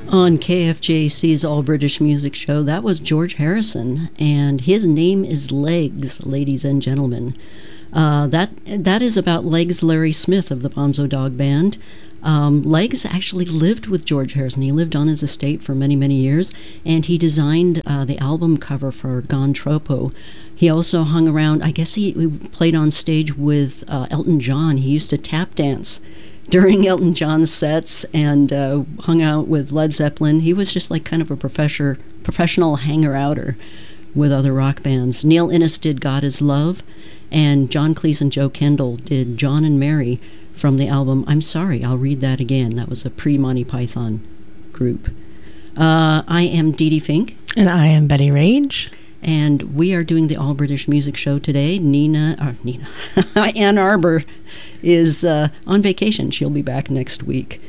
On KFJC's All British Music Show, that was George Harrison, and his name is Legs, ladies and gentlemen. That is about Legs Larry Smith of the Bonzo Dog Band. Legs actually lived with George Harrison. He lived on his estate for many, many years, and he designed the album cover for Gon Tropo. He also hung around, I guess he played on stage with Elton John. He used to tap dance during Elton John's sets and hung out with Led Zeppelin. He was just like kind of a professional hanger-outer with other rock bands. Neil Innes did God Is Love, and John Cleese and Joe Kendall did John and Mary from the album I'm Sorry, I'll Read That Again. That was a pre-Monty Python group. I am Dee Dee Fink. And I am Betty Rage. And we are doing the All British Music Show today. Ann Arbor is on vacation. She'll be back next week.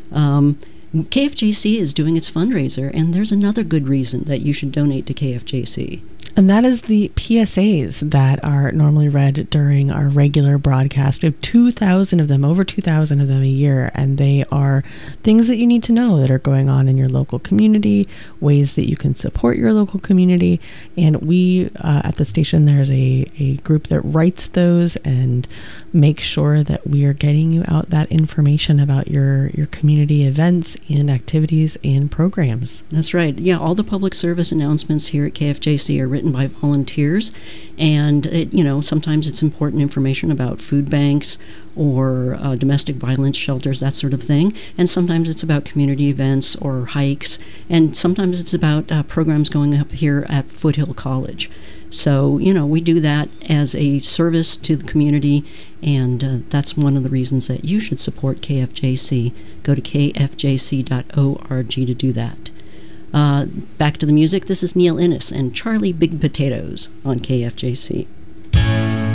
KFJC is doing its fundraiser, and there's another good reason that you should donate to KFJC. And that is the PSAs that are normally read during our regular broadcast. We have 2,000 of them, over 2,000 of them a year, and they are things that you need to know that are going on in your local community, ways that you can support your local community. And we, at the station, there's a group that writes those and makes sure that we are getting you out that information about your community events and activities and programs. That's right. Yeah, all the public service announcements here at KFJC are written by volunteers, and sometimes it's important information about food banks or domestic violence shelters, that sort of thing, and sometimes it's about community events or hikes, and sometimes it's about programs going up here at Foothill College. So, we do that as a service to the community, and that's one of the reasons that you should support KFJC. Go to kfjc.org to do that. Back to the music. This is Neil Innes and Charlie Big Potatoes on KFJC.